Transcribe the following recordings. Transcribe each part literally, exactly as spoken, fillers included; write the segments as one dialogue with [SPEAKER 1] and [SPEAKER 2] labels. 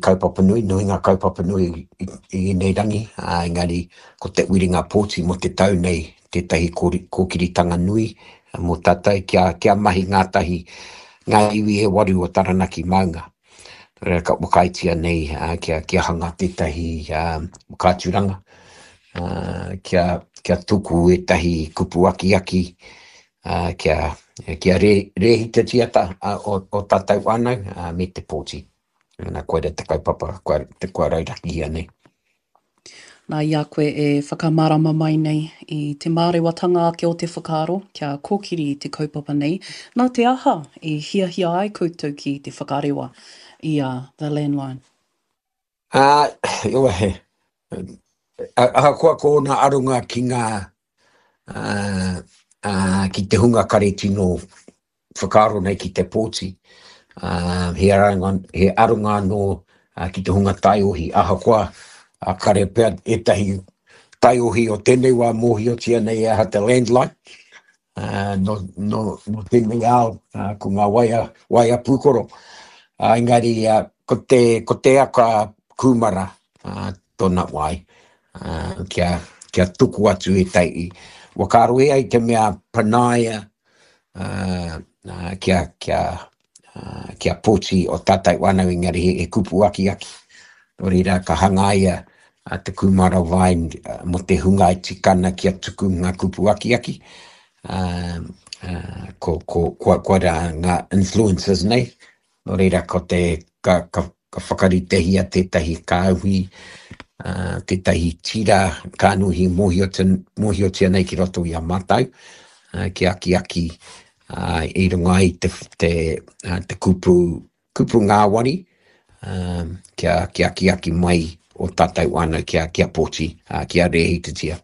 [SPEAKER 1] kaupapa nui, nui ngā kaupapa nui i, i nei rangi, uh, engari ko te wiringa pōti mo te tau nei, tētahi kōkiritanga nui, uh, mo tātai kia, kia mahi ngātahi, ngā iwi e waru o Taranaki maunga. Rea ka wakaitia nei, uh, kia, kia hanga tētahi uh, kāturanga, uh, kia, kia tuku e tahi kupu aki aki, uh, kia, kia re, rehita tiata uh, o, o tātou anau uh, me te pōti. Nā koe re te kaupapa, koe, te koe rairaki hia nei.
[SPEAKER 2] Nā ia koe e whakamarama mai nei i te mārewatanga ake o te whakaaro, kia kōkiri i te kaupapa nei. Nā te aha i hia hia ai koutou ki te whakarewa i uh, The Landline.
[SPEAKER 1] Ah, uh, iwa he. Aha koa ko nā arunga ki ngā, uh, uh, ki te hunga kare tino whakaaro nei ki te pōti. Uh, he, arunga, he arunga no uh, ki te hunga taiohi. Aha koa a uh, kare pēr e tahi taiohi o tēnei wā mōhi o tia nei aha te Landline. Uh, no, no, no tēnei ao uh, ko ngā waia, waia pūkoro. Uh, engari, uh, ko, te, ko te aka kūmara uh, tōna wai. Uh, kia, kia tuku atu e tai i. Wakaro e ai te mea panaia uh, uh, kia, kia, uh, kia pōti o tātai wānau engari he, he kupu aki aki. Nō reira ka hangaia uh, te kumara vai uh, mo te hunga i tikana kia tuku ngā kupu aki aki. Uh, uh, ko, ko, ko, ko ra ngā influencers nei. Nō reira ko te ka, ka, ka whakaritehi a tētahi kāhui, uh, tētahi tira kānuhi mohi o, te, mohi o tia nei ki roto i a mātau. Uh, ki aki aki uh, i runga i te, te, uh, te kupu, kupu ngāwari. Um, kia, kia ki aki mai o tātou ana kia, kia pōti, uh, kia rehi te tia.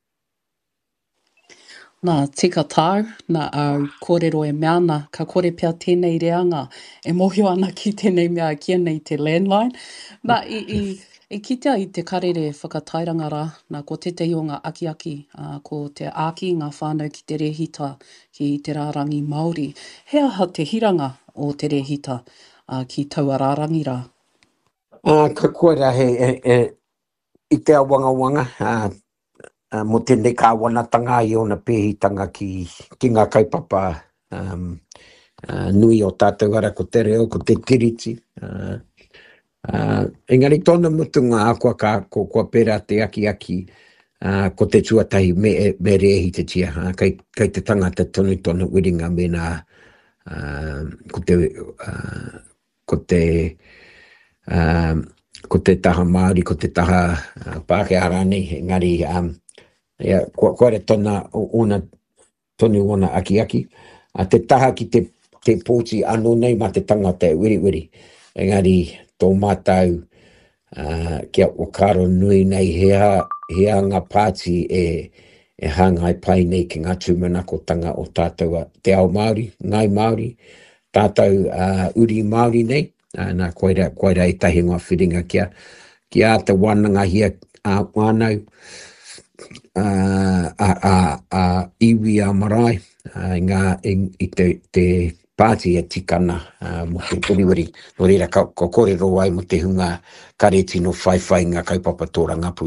[SPEAKER 2] Nā tika tāu, nā au kōrero e mea nā, ka kore pia tēnei reanga, e mohio ana ki tēnei mea kia nei te Landline. Nā i, i, i kitea i te karere whakatairanga rā, nā ko te te o ngā aki aki, uh, ko te āki ngā whānau ki te rehita ki te rārangi Māori. He aha te hiranga o te rehita uh, ki taua rārangi rā?
[SPEAKER 1] Uh, ka koera he, e, e, i te awanga wanga, uh, Uh, mo tēnei ka wanatanga i ona pēhitanga ki, ki ngā kaupapa um, uh, nui o tātou ara ko te reo, ko te tiriti. Uh, uh, engari tōna mutunga a kua ka ko kua pera te aki aki uh, ko te tuatahi me, me rehi te tia. Uh, kai, kai te tangata tonu tonu wiringa me nā uh, ko te, uh, ko te uh, ko te taha Māori, ko te taha uh, Pākehā rānei, engari um, ia, ko, ko re tona ona, tonu ona aki aki. A te taha ki te, te pōti anō nei ma te tangata e wiri wiri. Engari, tō mātau uh, kia wakaro nui nei hea, hea ngā pāti e, e hangai pai nei ki ngā tūmanakotanga o tātou te ao Māori, ngai Māori, tātou uh, uri Māori nei. Uh, nā koeira, koeira e tahi ngā whiringa kia, kia te wananga hia a uh, wānau, Uh, a, a, a iwi a marae, uh, ngā, i, i te, te pāti e tikana uh, mo te puriwiri. Nō reira, ka, ko kōrero ai mo te hunga kare tino whai whai ngā kaupapa tōra ngapu.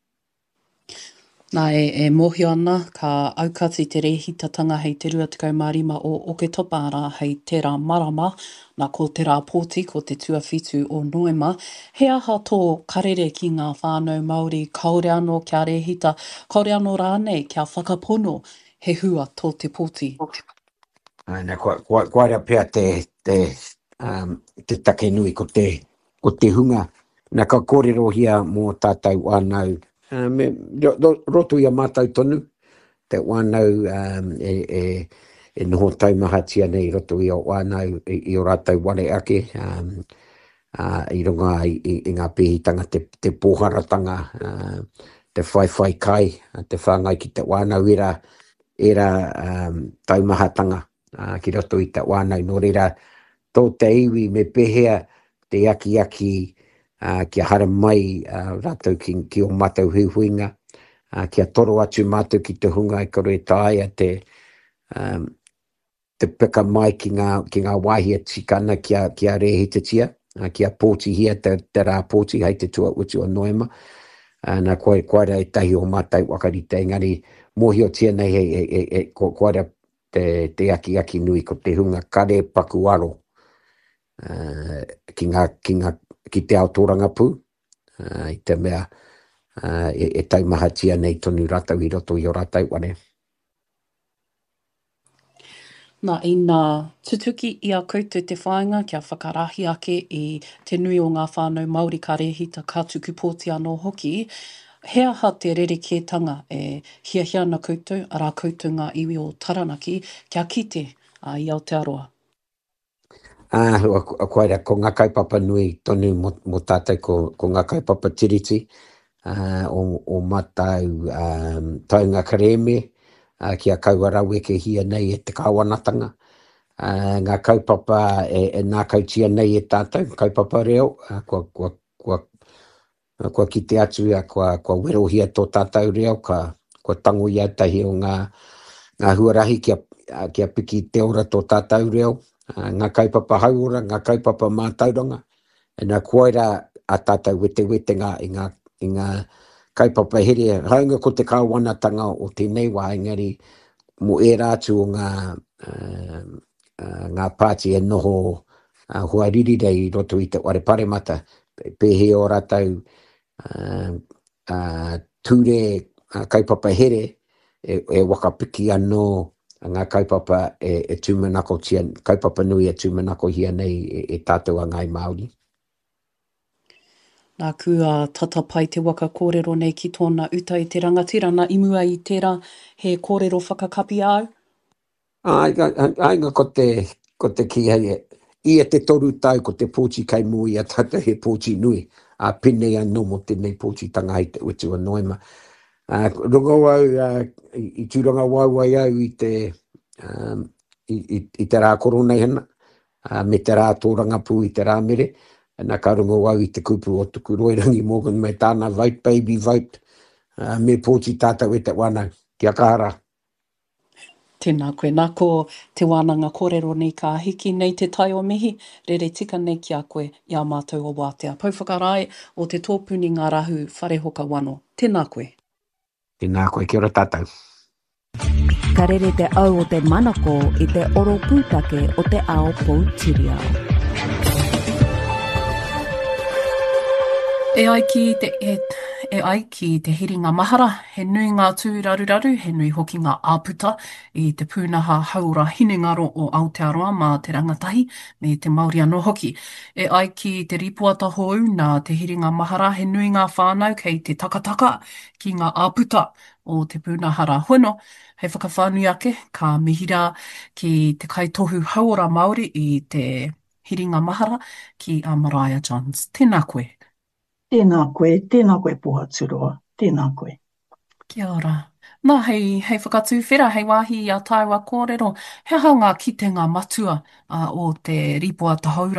[SPEAKER 2] Nā e, e mohio ana, ka aukati te rehitatanga hei te rua tekau mārima o Oke Topara hei te rā marama, nā ko te rā pōti ko te tuawhitu o Noema. He aha tō karere ki ngā whānau Māori, kaore anō kia rehita, kaore anō rānei kia whakapono he hua tō te pōti.
[SPEAKER 1] Nā kua, kua, kua rea pia te, te, um, te take nui ko te, ko te hunga. Nā ka kōrero hia mō tātou anau. Uh, me, ro, roto ia mātou tonu, te wānau um, e, e, e noho taumahatia nei roto ia wānau i, i o rātou ware ake, um, uh, i runga i, i, i ngā pēhitanga, te, te pōharatanga, uh, te whaiwhai kai, te whāngai ki te wānau era, era um, taumahatanga uh, ki roto i te wānau. Nō reira, tō te iwi me pehea te aki aki, Uh, kia hara mai uh, rātou ki, ki o mātou huihuinga, uh, kia toro atu mātou ki te hunga i kore tāia te, um, te peka mai ki ngā, ki ngā wāhia tikana kia, kia rehi te tia. uh, kia pōti hia te, te rā pōti hei te tua utu o noema. Uh, nā koe koe e tahi o mātai wakarite, ngari mohi o tia nei e, e, e, ko koe te, te aki aki nui ko te hunga kare paku aro uh, ki, ngā, ki, ngā, ki te ao tōranga pū, uh, i te mea uh, e, e taumaha tia nei tonu rātau i roto i o rātau wane.
[SPEAKER 2] Nā i nā tutuki i a koutou te whāinga kia whakarahi ake i te nui o ngā whānau Māori ka rehita ka tuku pōti anō hoki. He aha te rerekētanga e hia hia na koutou, a rā koutou ngā iwi o Taranaki, kia kite uh, i Aotearoa.
[SPEAKER 1] Ah, uh, koeira, ko ngā kaupapa nui tonu mo, mo tātou ko, ko ngā kaupapa tiriti uh, o, o matau um, taunga kareme, uh, kia kauarau e ke hia nei e te kāwanatanga. Uh, ngā kaupapa e, e nā kautia nei e tātou, kaupapa reo, uh, kua, kua, kua, uh, kua ki te atu a kua, kua werohia tō tātou reo, ka, kua tango ia tahi o ngā, ngā huarahi kia, uh, kia piki te ora tō tātou reo, uh, ngā kaupapa hauora, ngā kaupapa mātauranga, e nā koeira a tātou wete wete ngā, i ngā, i ngā kaupapa here, haunga ko te kāwanatanga o tēnei wā, engari, mo e rātu o ngā, uh, Uh, ngā pāti e noho uh, hua ririrei roto i te ware paremata pehe o rātau uh, uh, ture uh, kaupapa here e, e wakapiki anō ngā kaupapa e, e tūmanako tia, kaupapa nui e tūmanako hia nei e, e tātou a ngai Māori.
[SPEAKER 2] Nā kua tatapai te waka kōrero nei ki tōna uta i te rangatira, nā imua i tērā he kōrero whakakapi au?
[SPEAKER 1] Ai, ai, ko te, ko te ki hei, ia te toru tau ko te pōti kai mui a tata he pōti nui, a pinei anō mo tēnei pōti tanga hei te utu a noema. Uh, runga wau, uh, i, i tūranga wau ai au i te, um, i, i, i te rā korona hena, uh, me te rā tōranga pū i te rā mere, nā ka runga wau i te kupu o tuku roirangi Morgan me tāna vote, baby vote, uh, me pōti tātou e te wana, kia kāra.
[SPEAKER 2] Tēnā koe, nā ko te wānanga kōrero nei ka hiki nei te tai o mihi, rere tika nei ki a koe i a mātou o wātea. Pauwhakarai o te tōpuni ngā rahu wharehoka wano. Tēnā koe.
[SPEAKER 1] Tēnā koe, kia ora tātou.
[SPEAKER 3] Ka rere te au o te manako i te oro pūtake o te ao Poutireo.
[SPEAKER 2] E ai ki te, e, e ai ki te hiringa mahara, he nui ngā tūraruraru, he nui hoki ngā āputa i te pūnaha haura hinengaro o Aotearoa mā te rangatahi me te Māori anō hoki. E ai ki te ripuata hou nā te hiringa mahara, he nui ngā whānau kei te takataka ki ngā āputa o te pūnahara hono. Hei whakawhānui ake, ka mihira ki te kaitohu haura Māori i te hiringa mahara ki a Mariah Johns. Tēnā koe.
[SPEAKER 4] Tēnā koe, tēnā koe Pohaturoa, tēnā koe.
[SPEAKER 2] Kia ora. Nā, hei, hei whakatū whera, hei wāhi i a tāua kōrero, he aha ngā kitenga matua uh, o te ripoata haura?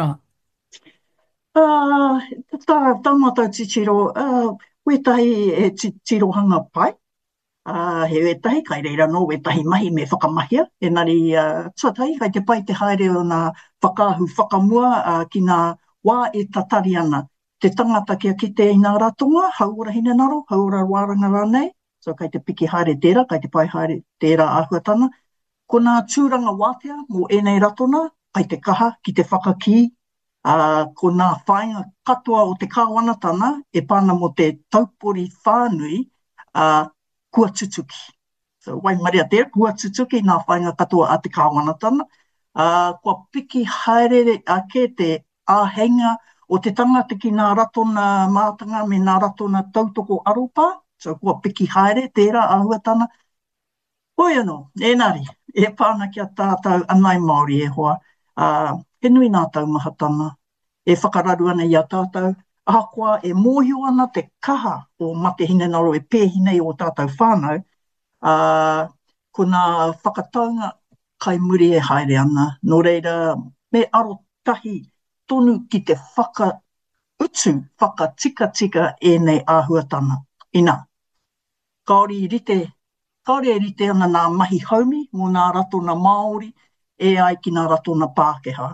[SPEAKER 4] Uh, tā, tāmata titiro, uh, wetahi e tirohanga pai, uh, he wetahi, kai reira no wetahi mahi me whakamahia, enari uh, tuatahi, kai te pai te haere o nā whakaahu whakamua uh, ki nā wā e tatari ana. Te tangata kia kite i nā ratonga, haura hine naro, haura wāranga rānei, so kai te piki haere tērā, kai te pai haere tērā āhuatana. Ko nā tūranga wātea mō enei ratona, kai te kaha ki te whakaki, uh, ko nā whāinga katoa o te kāwanatana, e pāna mo te taupori whānui, uh, kua tutuki. So, wai maria tērā, kua tutuki nā whāinga katoa a te kāwanatana. Uh, kua piki haere ake te āhenga o te tangata ki nā ratona mātanga me nā ratona tautoko aropa, so kua piki haere, tērā āhuatana. Oi anō, enari, e pāna kia tātou anai Māori e hoa, uh, he nui nā taumahatanga, e whakararu ana i a tātou, ahakoa e mōhio ana te kaha o mate hinenaro e pēhinei o tātou whānau, uh, ko nā whakataunga kai muri e haere ana, nō reira me aro tahi, tonu ki te whakautu, whakatika-tika e nei āhuatana. Ina, kaori rite, kaori e rite ana nā mahi haumi mō nā ratona Māori e ai ki nā ratona Pākehā.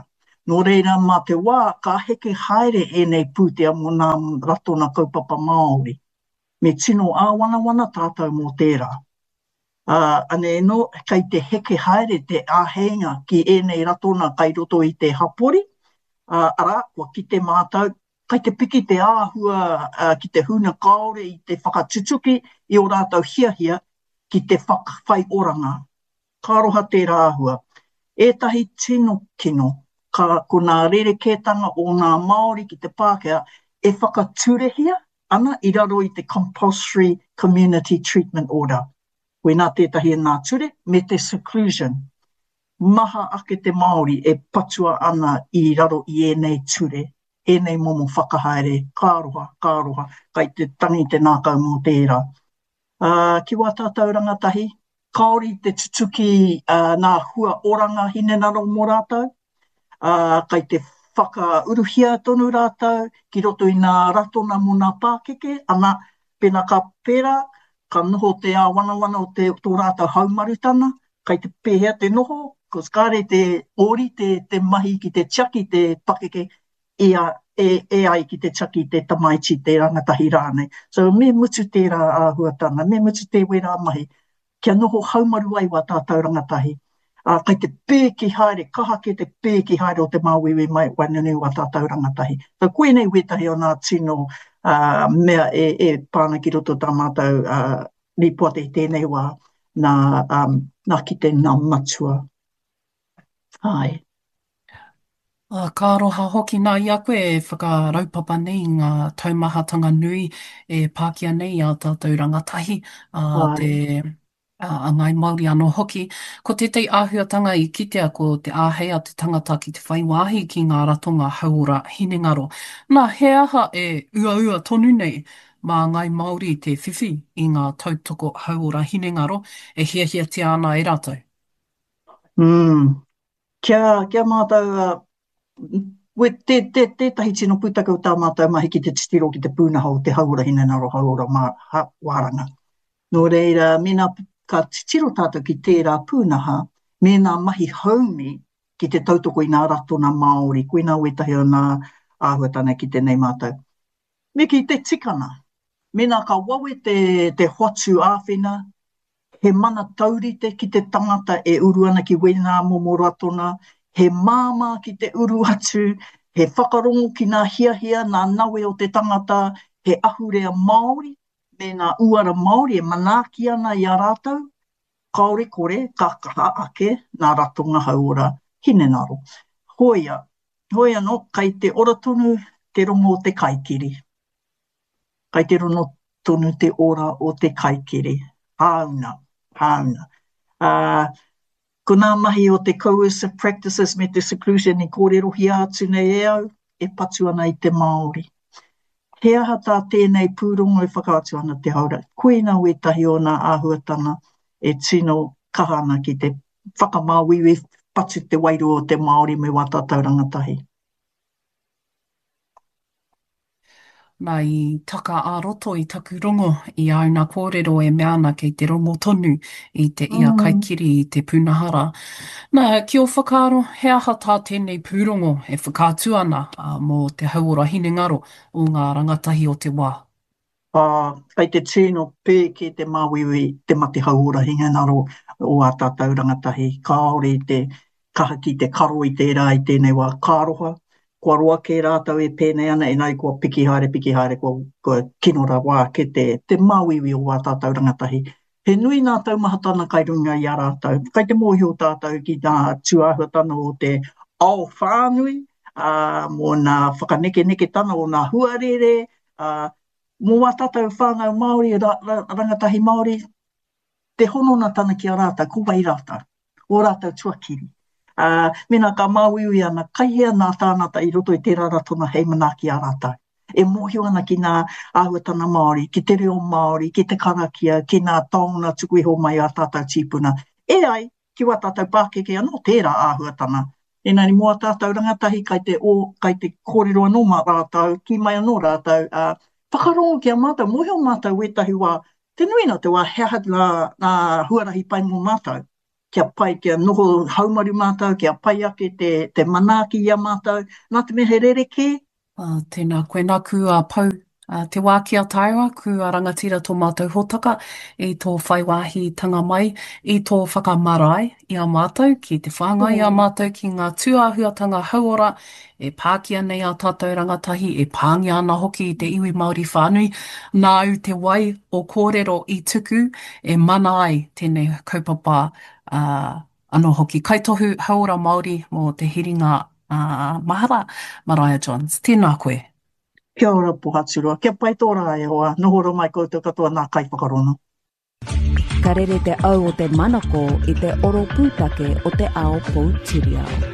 [SPEAKER 4] Nō reira mā te wā, ka heke haere e nei pūtea mō nā ratona kaupapa Māori. Me tino ā wana wana tātou mō tērā. Uh, ane no, kei te heke haere te āheinga ki e nei ratona kai roto i te hapori. Uh, ara, kua ki te mātou, kai te piki te āhua uh, ki te huna kaore i te whakatutuki i o rātou hiahia ki te whakawhai oranga. Ka roha te rāhua. Ētahi tino kino, ka kuna rerekētanga o ngā Māori ki te Pākehā e whakaturehia ana i raro i te Compulsory Community Treatment Order. Koe nā tētahi e nā ture, me te seclusion. Maha ake te Māori e patua ana i raro i e nei ture, e nei momo whakahaere, kāroha, kāroha, kai te tangi te nākau mō tērā. Uh, ki wā tātou rangatahi, kaori te tutuki uh, nā hua oranga hinenaro mō rātou, uh, kai te whakauruhia tonu rātou, ki roto i nā ratona mō nā Pākeke, ana pena ka pērā, ka noho te ā wana wana o te tō rātou haumarutana, kai te pēhea te noho, kos kāre te ori, te, te mahi ki te tiaki, te Pākeke, ia, e, e ai ki te tiaki, te tamaiti, te rangatahi rānei. So me mutu tērā āhuatana, me mutu te wera mahi, kia noho haumaru ai wā tātou rangatahi. Uh, kai te pē ki haere, kaha ke te pē ki haere o te māwiwi mai wainunu wā tātou rangatahi. So koe nei wetahi o nā tino uh, mea e, e pāna ki roto tā mātou uh, ni poate i tēnei wā nā, um, nā ki te nā matua. Ai.
[SPEAKER 2] Uh, ka roha hoki nā ia koe e whakaraupapa nei ngā taumahatanga nui e Pākia nei a tātou rangatahi a uh, te uh, a ngai Māori anō hoki. Ko tētei āhuatanga i kitea ko te āhei a te tangata ki te whaiwāhi ki ngā ratonga hauora hinengaro. Nā, he aha e ua ua tonu nei mā ngai Māori te whiwhi i ngā tautoko hauora hinengaro e hiahiatia ana e rātou.
[SPEAKER 4] Mm. Kia, kia mātou, uh, we te, te, tētahi tino pūtakau tā mātou mahi ki te titiro ki te pūnaha o te hauora hinenaro hauora mā, ha, wāranga. Nō reira, mena ka titiro tātou ki tērā pūnaha, mena mahi haumi ki te tautoko i nā ratona Māori, koe nā wetahi o nā āhuatana ki te nei mātou. Me ki te tikana, mena ka wawe te, te hotu āwhina, he mana taurite ki te tangata e uru ana ki wena momo ratona, he māma ki te uru atu, he whakarongo ki nā hiahia, nā nawe o te tangata, he ahurea Māori, me nā uara Māori e manaki ana i a rātou, kaore kore, ka kaha ake nā ratonga hauora hinenaro. Hoia, hoia no, kai te ora tonu te rongo o te kaikiri. Kai te rongo tonu te ora o te kaikiri. Hauna, hauna. Uh, ko nā mahi o te coercive practices me te seclusion i kōrerohi atu nei e au, e patu ana i te Māori. He aha tā tēnei pūrongo e whakaatu ana te haura. Koe nā wetahi o nā āhuatana e tino kahana ki te whakamāwiwi patu te wairu o te Māori me wā tātou rangatahi.
[SPEAKER 2] Nā i taka ā-roto i taku rongo i au nā kōrero e meana kei te rongo tonu i te ia
[SPEAKER 4] Mm.
[SPEAKER 2] kaikiri i te punahara. Nā, ki o whakaaro, he aha tā tēnei pūrongo e whakātu ana uh, mō te hauora hinengaro o ngā rangatahi o te wā.
[SPEAKER 4] Uh, kai te tino pē ki te māwiwi te mate hauora hingenaro o a tātou rangatahi. Kāore te kaha ki te karo i tērā i tēnei wā kāroha. Kua roa ke rātou e pēnei ana, e nai kua piki haere, piki haere, kua, kua kinora wā ke te, te māwiwi o a tātou rangatahi. He nui nā taumahatana kai runga i a rātou. Kai te mōhio tātou ki nā tuāhuatana o te ao whānui, uh, mō nā whakaneke neke tana o nā huarere, uh, mō wā tātou whānau Māori, ra, ra, rangatahi Māori, te honona tana ki a rātou, ko wai rātou, o rātou tuakiri. Uh, mena ka māwiwi ana, kai hea nā tānata i roto i tērā ratona hei manaki a rātou. E mōhio ana ki nā āhuatana Māori, ki te reo Māori, ki te karakia, ki nā taonga tuku iho mai a tātou tīpuna. E ai, ki wā tātou Pākeke anō tērā āhuatana. Enari mua tātou rangatahi kai te, o, kai te kōrero anō mā rātou, ki mai anō rātou, uh, whakarongo ki a mātou, mōhio mātou wetahi wā, te nui nā te wā hea nā, nā huarahi pai mō mātou. kia pai, kia noho haumari mātou, kia pai ake te, te manaaki ia mātou. Nā te mehe rereke?
[SPEAKER 2] Uh, tēnā koe nā kua pau uh, te wā kia taewa, kua rangatira tō mātou hotaka i tō whaiwahi tanga mai, i tō whakamarae i a mātou, ki te whāngai i a mātou, ki ngā tūāhuatanga hauora, e pākia nei a tātou rangatahi, e pāngia ana hoki i te iwi Māori whānui, nā u te wai o kōrero i tuku, e mana ai tēnei kaupapa uh, anō hoki. Kaitohu hauora Māori mō te hiringa uh, mahara, Mariah Johns. Tēnā koe.
[SPEAKER 4] Kia ora pohaturua. Kia pai tōra e hoa. Nohoro mai koutou katoa nā kai whakarono.
[SPEAKER 3] Ka rere te au o te manako i te oro pūtake o te ao Poutireo.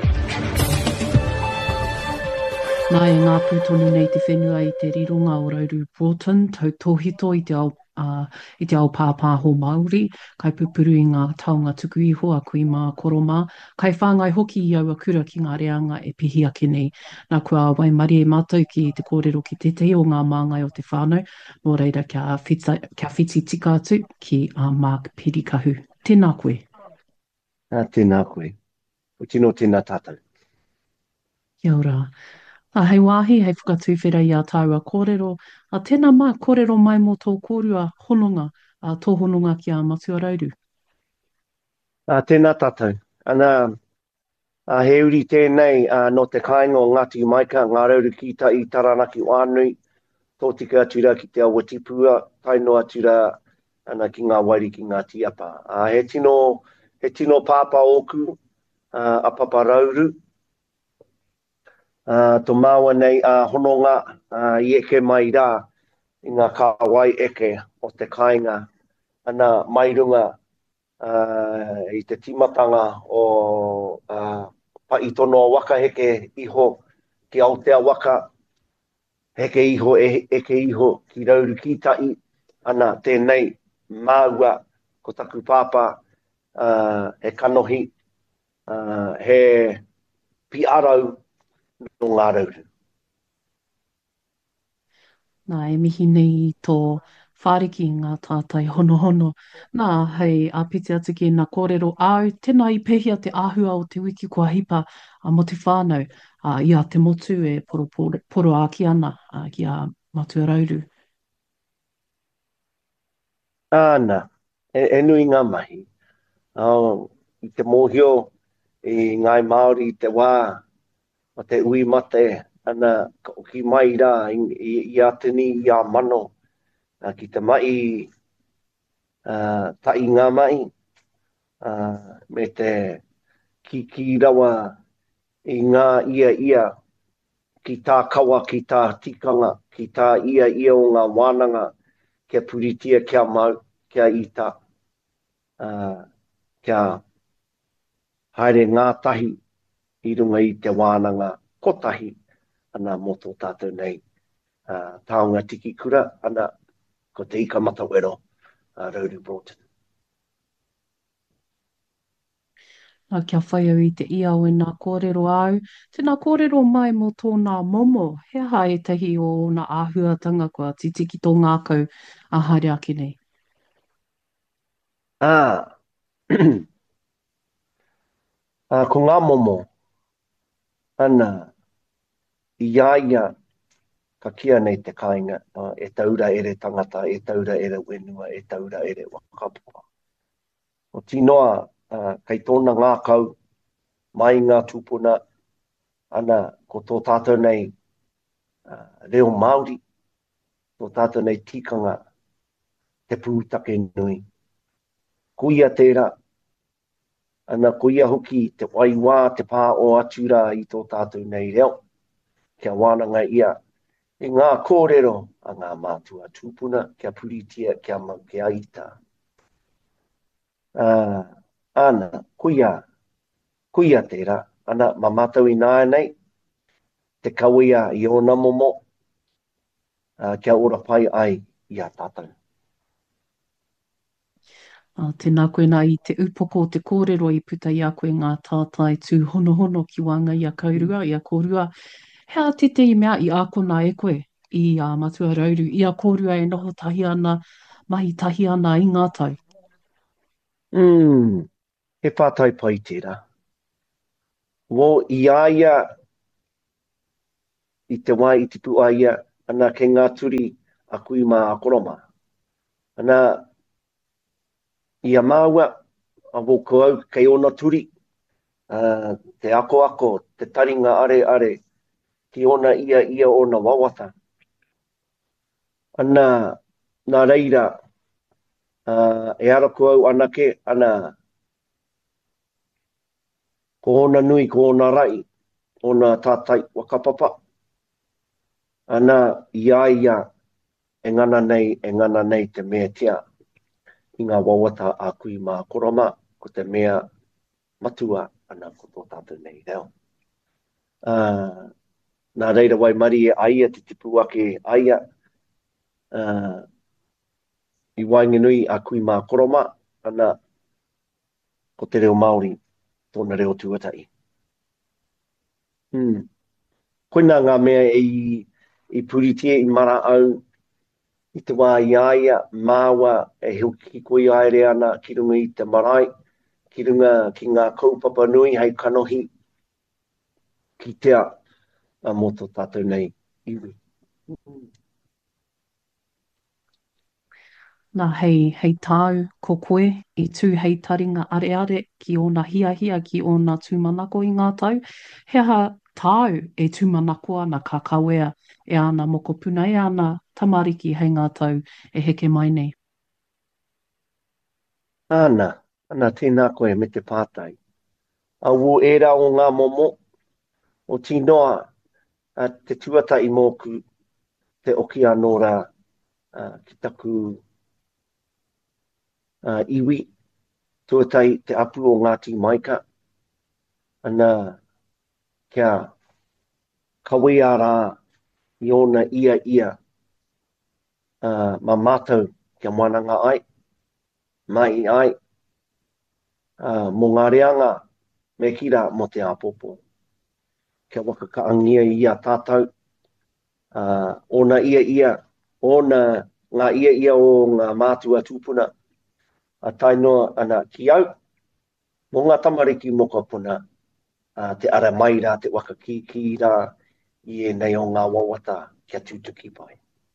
[SPEAKER 2] Nā e ngā pūtoni nei te whenua i te rirunga o Rauru Broughton, tau tōhito i te ao, uh, i te ao pāpāho Māori, kai pupuru i ngā taonga tuku iho a kui mā koroma, kai whāngai hoki i aua kura ki ngā reanga e pihi ake nei. Nā kua wai mari e mātou ki te kōrero ki te te o ngā māngai o te whānau, mō reira kia, whita, kia whiti tika atu ki a Mark Pirikahu. Tēnā koe.
[SPEAKER 5] Ah, tēnā koe. O tino tēnā tātou.
[SPEAKER 2] Kia ora. A hei wāhi, hei whakatūwhera i a tāua kōrero, a tēnā mā kōrero mai mō tō kōrua hononga, a tō hononga ki a Matua Rauru.
[SPEAKER 5] Ah, tēnā tātou. Ana, ah, he uri tēnei ah, no te kāinga o Ngāti Maika, ngā rauru ki ta i Taranaki Wānui, tō tika atura ki te awa tipua, taino atura ana ki ngā wairi ki ngā tiapa. Ah, he tino, he tino pāpa oku, ah, a Papa Rauru, Uh, tō māua nei a uh, hononga uh, i eke mai rā i ngā kāwai eke o te kāinga ana mairunga uh, i te timatanga o uh, paitono waka heke iho ki Aotea waka heke iho e, eke iho ki Rauru Kitai ana tēnei māua ko taku pāpā uh, e kanohi uh, he piarau no ngā rauru.
[SPEAKER 2] Nā, e mihi nei i tō whāriki i ngā tātai hono hono. Nā, hei, a piti atu ki nā kōrero au, tēnā i pehia te āhua o te wiki kua hipa a mo te whānau, a ia te motu e poro, poro, poro a ki ana a ki a Matua Rauru.
[SPEAKER 5] Āna, e, e nui ngā mahi. Oh, I te mōhio i ngai Māori i te wā, o te ui mate, ana o ki mai rā i, i, i atini i a mano, uh, ki te mai, uh, tai ngā mai, uh, me te ki ki rawa i ngā ia ia, ki tā kawa, ki tā tikanga, ki tā ia ia o ngā wānanga, kia puritia, kia mau, kia ita, uh, kia haere ngā tahi, i runga i te wānanga kotahi ana mō tō tātou nei uh, taonga tiki kura ana ko te ika matawero uh, Rauru Broughton.
[SPEAKER 2] Nā kia whai au i te ia o e nā kōrero au. Tēnā kōrero mai mō tōnā momo, he ha e tahi o nā āhuatanga kua titiki tō ngākau a haere ake nei.
[SPEAKER 5] Ah, uh, ko ngā momo, ana, i iaia ka kia nei te kāinga, uh, e taura ere tangata, e taura ere wenua, e taura ere wakapoa. O tinoa, uh, kei tōna ngā kau, mai ngā tūpuna, ana, ko tō tātou nei uh, reo Māori, tō tātou nei tikanga, te pūtake nui. Kuia tērā, ana kuia hoki te waiwā, te pā o atura i tō tātou nei reo. Kia wānanga ia, i ngā kōrero a ngā mātua tūpuna, kia puritia, kia mau, kia ita. Uh, ana, kuia, kuia tērā, ana mamatau i nāia nei, te kawia i ona momo, uh, kia ora pai ai i a tātou.
[SPEAKER 2] Uh, tēnā koe nā i te upoko o te kōrero i puta i a koe ngā tātai tū hono hono ki wanga i a kaurua, i a kōrua. Hea te te i mea i a kona e koe i a Matua Rauru, i a kōrua e noho tahi ana, mahi tahi ana i ngā tau.
[SPEAKER 5] Mm. he pātai pai tērā. Wō i aia, i te wai i te pu aia, ana ke ngā turi a kui mā akoroma. Ana i a māua, a wō koau kei ona turi, uh, te ako ako, te taringa are are, ki ona ia ia ona wawata. Ana, nā reira, uh, e ara koau anake, ana, ko ona nui, ko ona rai, ona tātai wakapapa. Ana ia ia e ngana nei, e ngana nei te mea tia i ngā wawata a kui mā koroma, ko te mea matua ana ko tō tātou nei reo. Uh, nā reira wai mari e aia te tipu ake aia, uh, i waingenui a kui mā koroma, ana ko te reo Māori, tōna reo tuatai. Hmm. Koina ngā mea i, i puritia i mara au, i te wā i aia, māua e huki koi aere ana ki runga i te marae, ki runga ki ngā kaupapa nui hei kanohi, ki tea a moto tātou nei iwi.
[SPEAKER 2] Nā hei, hei tāu ko koe i tū hei taringa are are ki ona hia hia ki ona tūmanako i ngā tau. He aha tāu e tūmanako ana ka kawea e ana moko puna e ana tamariki hei ngā tau e heke mai nei.
[SPEAKER 5] Ana, ana tēnā koe me te pātai. A wō era o ngā momo, o tinoa a te tuatai mōku te oki anō rā uh, ki taku uh, iwi, tuatai te apu o Ngāti Maika, ana kia kawea rā i ona ia ia uh, ma mātou kia moananga ai, mai ai, uh, mō ngā reanga me kira mo te apopo. Kia waka kaangia i a tātou, uh, ona ia ia, ona ngā ia ia o ngā mātua tūpuna, a tainoa ana ki au, mō ngā tamariki moka puna, uh, te ara mai rā, te waka ki ki rā, i e nei o ngā wawata kia tūtuki pai.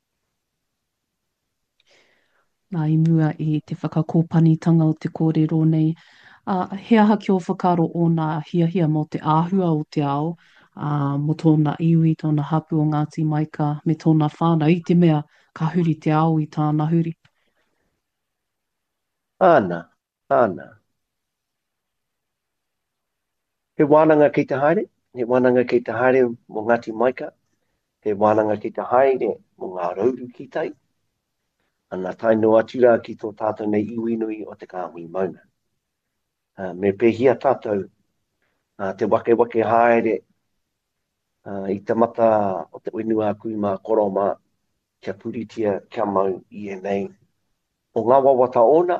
[SPEAKER 2] Nā i mua i te whakakōpanitanga o te kōrero nei. Uh, he aha ki o whakaro o nā hia hia mo te āhua o te ao, uh, mo tōna iwi, tōna hapu o Ngāti Maika, me tōna whānau, i te mea ka huri te ao i tāna huri.
[SPEAKER 5] Ana, ana. He wānanga ki te haere, he wānanga ki te haere mo Ngāti Maika, he wānanga ki te haere mo ngā rauru ki tai. Ana taino atura ki tō tātou nei iwi nui o te kāhui mauna. Uh, me pehia tātou uh, te wake wake haere uh, i te mata o te uinua kui mā koroma kia puritia kia mau i e nei. O ngā wawata ona,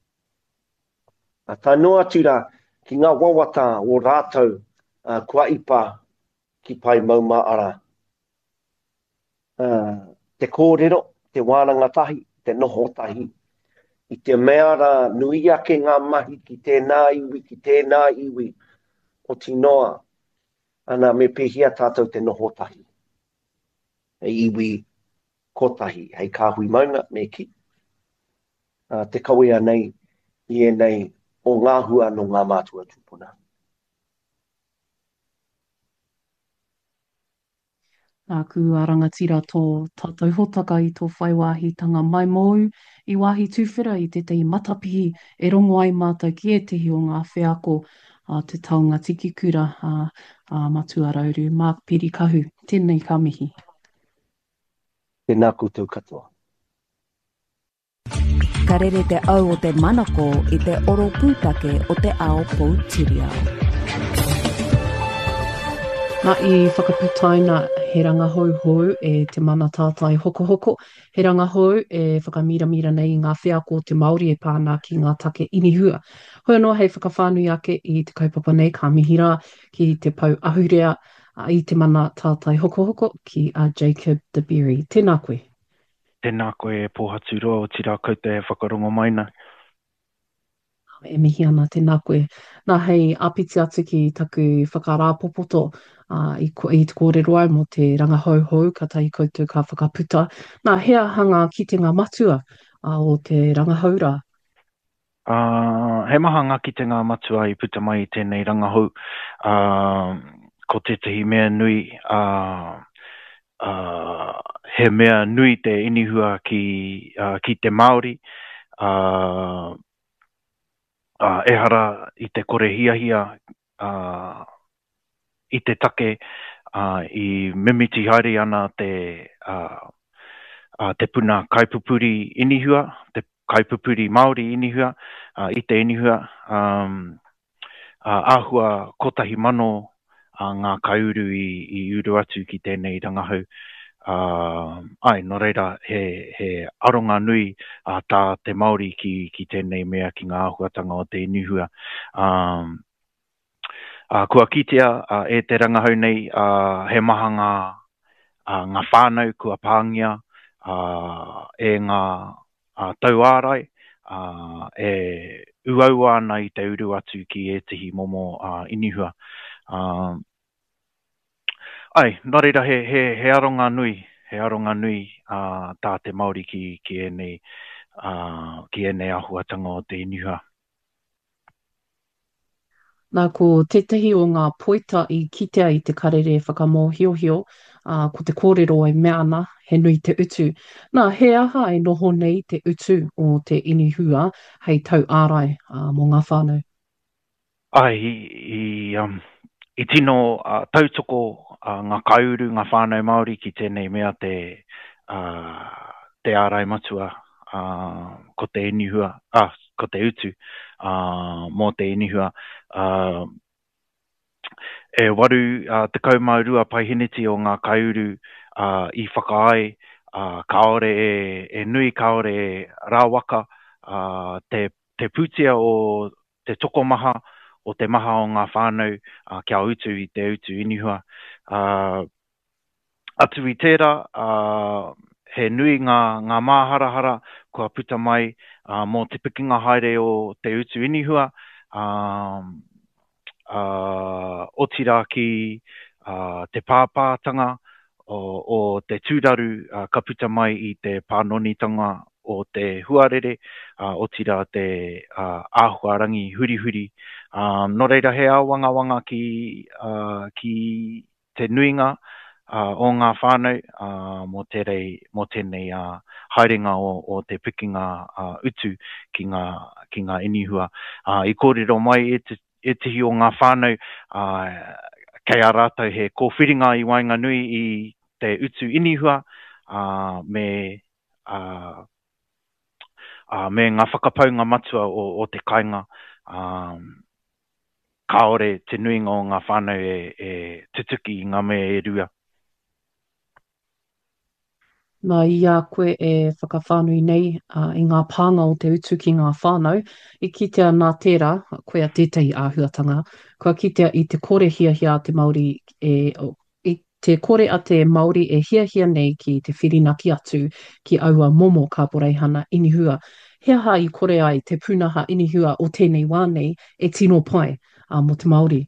[SPEAKER 5] a taino atura ki ngā wawata o rātou uh, kua ipa ki pai mauma ara. Uh, te kōrero, te wānanga tahi, te noho tahi, i te mea rā nui ake ngā mahi ki tēnā iwi, ki tēnā iwi o tinoa, ana me pehia tātou te noho tahi. E iwi kotahi, hei kāhui maunga me ki. Uh, te kawea nei, i e nei, o ngā hua no ngā mātua tūpuna.
[SPEAKER 2] Nā ku arangatira tō tātou hotaka i tō whaiwāhitanga mai mou i wāhi tūwhera i te tei matapihi e rongo ai mātou ki e tehi o ngā wheako uh, te taunga tiki kura uh, uh, matua rauru. Mark Pirikahu, tēnei ka mihi.
[SPEAKER 5] Tēnā koutou katoa.
[SPEAKER 3] Ka rere te au o te manako i te oro pūtake o te ao Poutireo.
[SPEAKER 2] Nā i whakaputaina he rangahau hou e te mana tātai hoko hoko. He rangahau e whakamiramira nei ngā wheako o te Māori e pāna ki ngā take inihua. Hoi anō hei whakawhānui ake i te kaupapa nei ka mihira ki te pau ahurea a i te mana tātai hoko hoko ki a Jacob de Berry. Tēnā koe.
[SPEAKER 6] Tēnā koe e pōhatu roa o tira koutou e whakarongo maina.
[SPEAKER 2] E mihi ana tēnā koe. Nā hei apiti atu ki taku whakarāpopoto uh, i, ko, i te kōrero ai mo te rangahauhau ka tahi koutou ka whakaputa. Nā hea hanga ki te ngā matua uh, o te rangahaura.
[SPEAKER 6] Uh, he maha ngā ki te ngā matua i puta mai i tēnei rangahau. Uh, ko tētahi mea nui, uh, uh, he mea nui te inihua ki, uh, ki te Māori. Uh, Uh, ehara i te kore hia hia uh, i te take uh, i mimiti haere ana te uh, uh, te puna kaipupuri inihua, te kaipupuri Māori inihua, uh, i te inihua um, uh, āhua kotahi mano uh, ngā kaiuru i, i uru atu ki tēnei rangahau. Uh, ai, no reira, he, he aronga nui uh, tā te Māori ki, ki tēnei mea ki ngā āhuatanga o te inihua. Um, uh, kua kitea uh, e te rangahau nei, uh, he maha ngā, uh, ngā whānau kua pāngia, uh, e ngā uh, tauārai, uh, e uaua ana i te uru atu ki e tihi momo uh, inihua. Um, Ai, nā reira, he, he, he aronga nui, he aronga nui uh, tā te Māori ki, ki enei, uh, ki enei āhuatanga o te inihua.
[SPEAKER 2] Nā ko tētahi o ngā poita i kitea i te karere whakamōhiohio, uh, ko te kōrero ai mea ana, he nui te utu. Nā, he aha e noho nei te utu o te inihua, hei tau ārai uh, mō ngā whānau.
[SPEAKER 6] Ai, i, i, um, i tino uh, tautoko uh, ngā kaiuru, ngā whānau Māori ki tēnei mea te, uh, te ārai matua uh, ko te inihua, ah, ko te utu uh, mō te inihua. Uh, e waru uh, te kaumaurua paihiniti o ngā kaiuru uh, i whakaai, uh, kaore e, e nui kaore e rāwaka, uh, te, te pūtia o te tokomaha, o te maha o ngā whānau uh, kia utu i te utu inihua. Uh, atu i tērā, uh, he nui ngā, ngā māharahara kua puta mai uh, mō te pikinga haere o te utu inihua. Uh, uh, o tira ki uh, te pāpātanga o, o te tūraru uh, ka puta mai i te pānonitanga o te huarere, uh, o tira te uh, āhuarangi huri huri. Um, no reira he awanga wanga ki, uh, ki te nuinga uh, o ngā whānau uh, mō, terei, mō tēnei uh, haerenga o, o te pikinga uh, utu ki ngā, ki ngā inihua. Uh, I kōrero mai e te, e tihi o ngā whānau, uh, kei a rātou he kōwhiringa i Wainganui i te utu inihua, uh, me... Uh, Uh, me ngā whakapaunga matua o, o te kainga, um, kaore te nuinga o ngā whānau e, e tutuki i ngā mea e rua.
[SPEAKER 2] Nā ia koe e whakawhānui nei uh, i ngā pānga o te utu ki ngā whānau. I kitea nā tērā, koe a tētahi āhuatanga, kua kitea i te kore hia hia te Māori, e, i te kore a te Māori e hia hia nei ki te whirinaki atu ki aua momo ka poreihana inihua. He aha i kore ai te punaha inihua o tēnei wānei e tino pai uh, mo te Māori?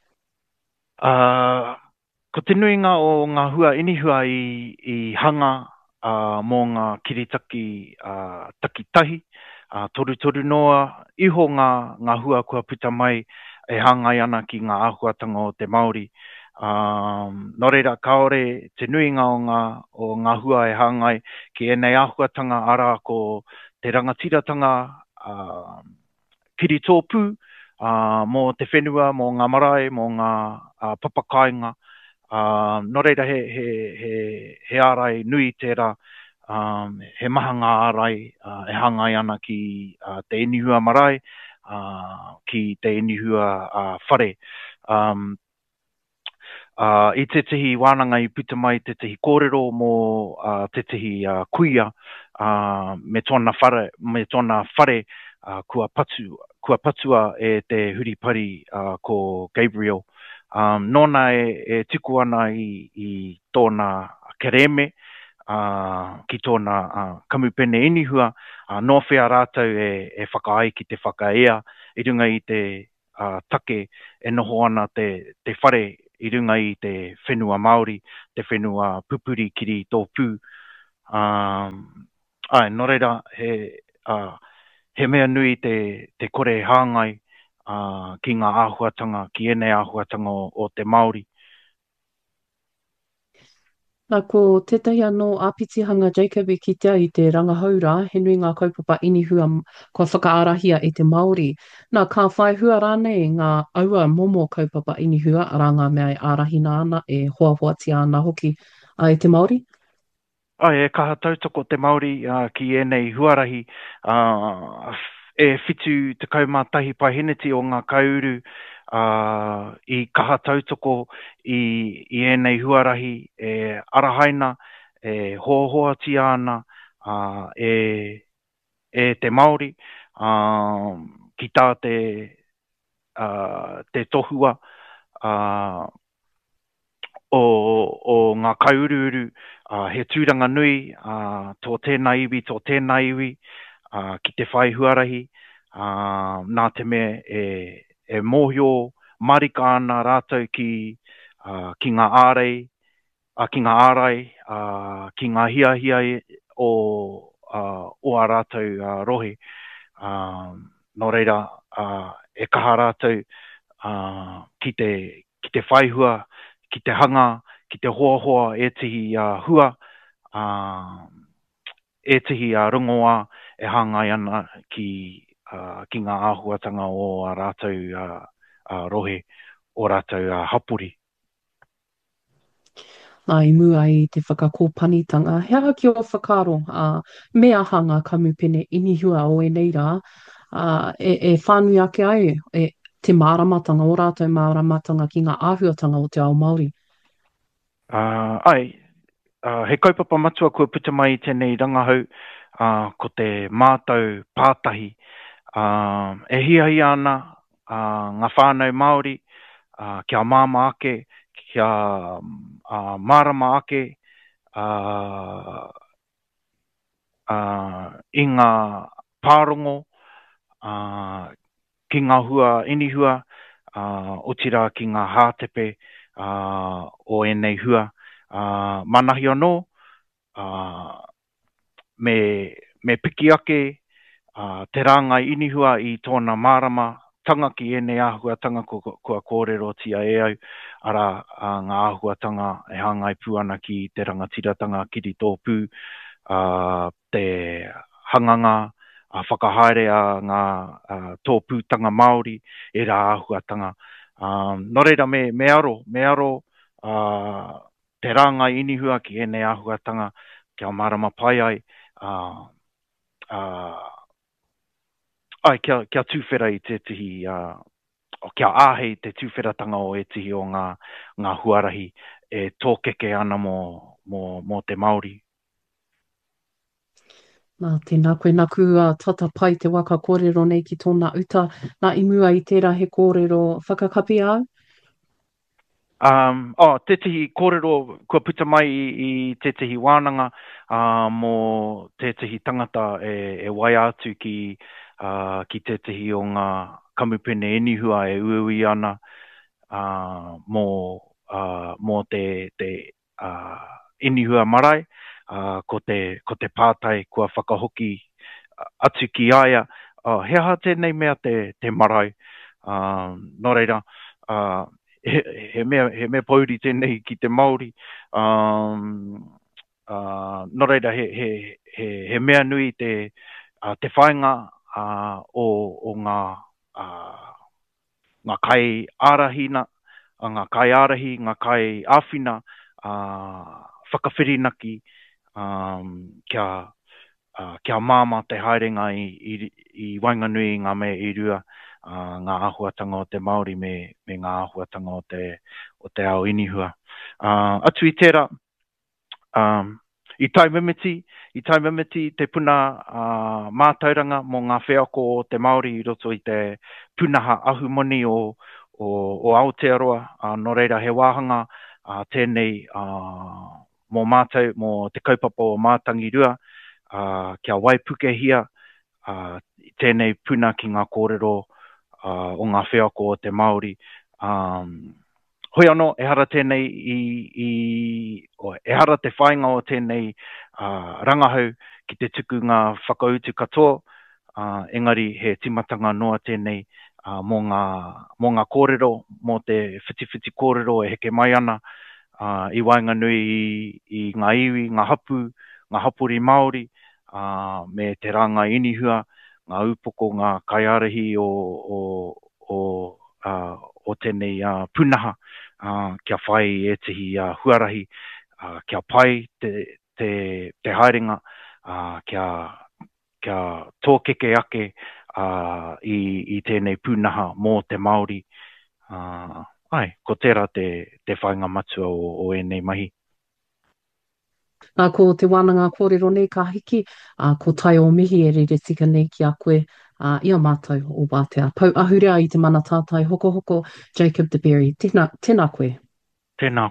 [SPEAKER 6] Uh, ko te nuinga o ngā hua inihua i, i hanga uh, mō ngā kiritaki uh, takitahi, uh, toru toru noa, iho ngā, ngā hua kua puta mai e hangai ana ki ngā āhuatanga o te Māori. Um, no reira, kaore te nuinga o ngā, o ngā hua e hangai ki enei āhuatanga ara ko te rangatiratanga uh, kiri tōpū uh, mō te whenua, mō ngā marae, mō ngā uh, papakainga. Uh, no reira, he, he, he, he ārai nui tērā, um, he maha ngā ārai uh, e hangai ana ki uh, te inihua marae, uh, ki te inihua uh, whare. Um, Uh, I te tihi wānanga i puta mai te tihi kōrero mō uh, te tihi uh, kuia uh, me tōna whare, me tōna whare uh, kua, patu, kua patua e te huripari uh, ko Gabriel. Um, nōna e, e tuku ana i, i tōna kereme uh, ki tōna uh, kamupene inihua, uh, no whea rātou e, e whakaai ki te whakaea, i runga i te uh, take e noho ana te, te whare, i runga i te whenua Māori, te whenua pupuri kiri tō pū. Um, ai, no reira, he, uh, he mea nui te, te kore hāngai uh, ki ngā āhuatanga, ki ene āhuatanga o, o te Māori.
[SPEAKER 2] Nā ko tētahi anō āpitihanga Jacob i kitea i te rangahaura, he nui ngā kaupapa inihua kua whakaarahia e te Māori. Nā ka whai hua rānei ngā aua momo kaupapa inihua a rā ngā mea e ārahina ana, e hoahoatia ana hoki a e te Māori?
[SPEAKER 6] Ai, e kaha tautoko te Māori uh, ki ēnei huarahi, uh, e whitu te kaumātahi pahiniti o ngā kauru, uh, i kaha tautoko i, i ēnei huarahi, e arahaina, e hoahoati ana, uh, e, e te Māori, uh, ki tā te, uh, te tohua, uh, o, o ngā kaururu, uh, he tūranga nui, uh, tō tēnā iwi, tō tēnā iwi, uh, ki te whai huarahi, uh, nā te me e, e mōhio marika ana rātou ki, uh, ki ngā ārei, uh, ki ngā ārai, uh, ki ngā hia hia o, uh, o a rātou uh, rohe. Uh, no reira, uh, e kaha rātou uh, ki, te, ki te whaihua, ki te hanga, ki te hoa hoa e tihi uh, hua, uh, e tihi uh, rongoa e hangai ana ki, uh, ki ngā āhuatanga o a rātou uh, uh, rohe, o rātou uh, hapuri.
[SPEAKER 2] Nā i mua i te whakakōpanitanga. He aha ki o whakaro, uh, mea hanga kamupene inihua o e nei rā, uh, e, e whānui ake ai, e, te māramatanga o rātou māramatanga ki ngā āhuatanga o te ao Māori.
[SPEAKER 6] Uh, ai, uh, he kaupapa matua kua puta mai tēnei rangahau, uh, ko te mātou pātahi. Uh, e hia hia ana uh, ngā whānau Māori, uh, kia māma ake, kia uh, mārama ake, uh, uh, i ngā pārongo, uh, ki ngā hua inihua, uh, o tira ki ngā hātepe uh, o enei hua. Uh, manahi anō, uh, me, me piki ake uh, te rāngai inihua i tōna mārama tanga ki enei āhuatanga kua, kua kōrero tia e au, ara uh, ngā āhuatanga e hangai puana ki te rangatiratanga kiri tō pū, uh, te hanganga, a uh, whakahaere a ngā uh, tō pūtanga Māori e rā āhuatanga. Um, no reira me, me aro, me aro uh, te rāngai inihua ki ene āhuatanga kia marama pai ai, uh, uh, ai kia, kia tūwhera i te tihi, uh, kia āhei te tūwheratanga o e tihi o ngā, ngā huarahi e tōkeke ana mō, mō, mō te Māori.
[SPEAKER 2] Nā tēnā koe naku uh, tata pai te waka kōrero nei ki tōna uta. Nā i mua i tērā he kōrero whakakapi au?
[SPEAKER 6] Um, oh, te tihi kōrero kua puta mai i, i te tihi wānanga uh, mō te tihi tangata e, e wai atu ki, uh, ki te tihi o ngā kamupene inihua e uiui ana uh, mō, uh, mō te, te uh, inihua marae. Uh, ko, te, ko te pātai kua whakahoki uh, atu ki aia. Uh, he aha tēnei mea te, te marae. Uh, no reira, uh, he, he, mea, he mea pauri tēnei ki te Māori. Um, uh, no reira, he, he, he, he mea nui te, uh, te whainga uh, o, o ngā, uh, ngā kai ārahina, uh, ngā kai ārahi, ngā kai āwhina, uh, whakawhirinaki, Um, kia, uh, kia māma te haerenga i, i, i Wainganui ngā me i rua uh, ngā āhuatanga o te Māori me, me ngā āhuatanga o te, o te ao inihua. Uh, atu i tērā, um, i tai mimiti, i tai mimiti te puna uh, mātauranga mō ngā wheako o te Māori i roto i te punaha ahumoni o, o, o Aotearoa, uh, no reira he wāhanga uh, tēnei uh, mō mātou, mō te kaupapa o mātangirua, uh, kia waipukehia, uh, tēnei puna ki ngā kōrero uh, o ngā wheako o te Māori. Um, hoi anō, e hara tēnei i, i o, e hara te whainga o tēnei uh, rangahau ki te tuku ngā whakautu katoa, uh, engari he timatanga noa tēnei uh, mō, ngā, mō ngā kōrero, mō te whiti-whiti kōrero e heke mai ana, uh, i Wainganui i, i ngā iwi, ngā hapu, ngā hapuri Māori, uh, me te ranga inihua, ngā upoko, ngā kaiarahi o, o, o, uh, o tēnei uh, punaha, uh, kia whai e tihi uh, huarahi, uh, kia pai te, te, te haerenga, uh, kia, kia tōkeke ake uh, i, i tēnei punaha mō te Māori. Uh, ai, ko tērā te, te whainga matua o, o enei mahi.
[SPEAKER 2] Nā ko te wānanga kōrero nei ka hiki, uh, ko tai o mihi e rere tika nei ki a koe, uh, ia mātou o Wātea. Pau ahurea i te mana tātai hoko hoko, Jacob de Berry. Tēnā, tēnā koe.
[SPEAKER 6] Tēnā